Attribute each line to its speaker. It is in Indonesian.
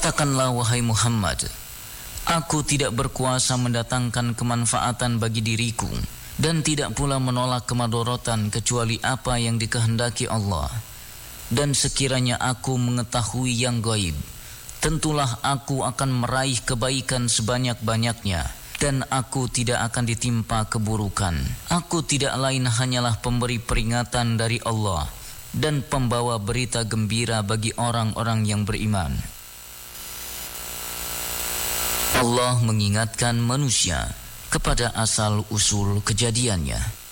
Speaker 1: Katakanlah wahai Muhammad, aku tidak berkuasa mendatangkan kemanfaatan bagi diriku dan tidak pula menolak kemadharatan kecuali apa yang dikehendaki Allah. Dan sekiranya aku mengetahui yang gaib, tentulah aku akan meraih kebaikan sebanyak-banyaknya dan aku tidak akan ditimpa keburukan. Aku tidak lain hanyalah pemberi peringatan dari Allah dan pembawa berita gembira bagi orang-orang yang beriman. Allah mengingatkan manusia kepada asal-usul kejadiannya.